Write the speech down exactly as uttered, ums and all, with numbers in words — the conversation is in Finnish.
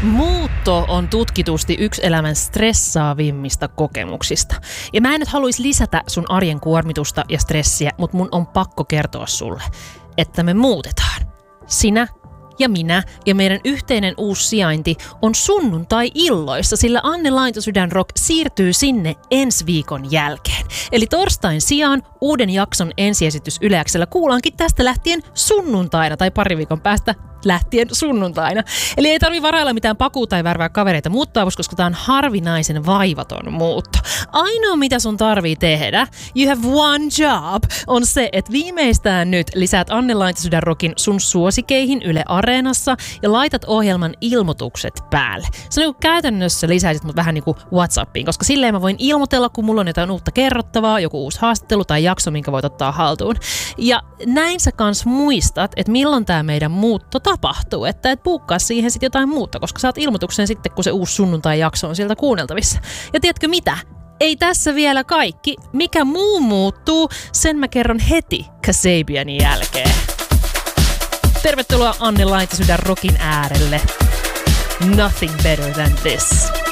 Muutto on tutkitusti yksi elämän stressaavimmista kokemuksista. Ja mä en nyt haluaisi lisätä sun arjen kuormitusta ja stressiä, mutta mun on pakko kertoa sulle, että me muutetaan. Sinä ja minä ja meidän yhteinen uusi sijainti on sunnuntai-illoissa, sillä Anne Laintosydän Rock siirtyy sinne ensi viikon jälkeen. Eli torstain sijaan uuden jakson ensiesitys Yle X:llä kuullaankin tästä lähtien sunnuntaina tai pari viikon päästä lähtien sunnuntaina. Eli ei tarvi varailla mitään pakua tai värvää kavereita muuttaa, koska tämä on harvinaisen vaivaton muutto. Ainoa mitä sun tarvii tehdä, you have one job, on se, että viimeistään nyt lisäät Anne Laintosydän Rockin sun suosikeihin Yle Areenassa ja laitat ohjelman ilmoitukset päälle. Se on niin kuin käytännössä lisäisit mut vähän niin kuin WhatsAppiin, koska silleen mä voin ilmoitella, kun mulla on jotain uutta kerrottavaa, joku uusi haastattelu tai jakso, minkä voit ottaa haltuun. Ja näin sä kans muistat, että milloin tää meidän muutto tapahtuu, että et buukkaa siihen sitten jotain muuta, koska saat ilmoituksen sitten, kun se uusi sunnuntai-jakso on sieltä kuunneltavissa. Ja tiedätkö mitä? Ei tässä vielä kaikki. Mikä muu muuttuu, sen mä kerron heti Kasabianin jälkeen. Tervetuloa Anne Laintosydän Rockin äärelle. Nothing better than this.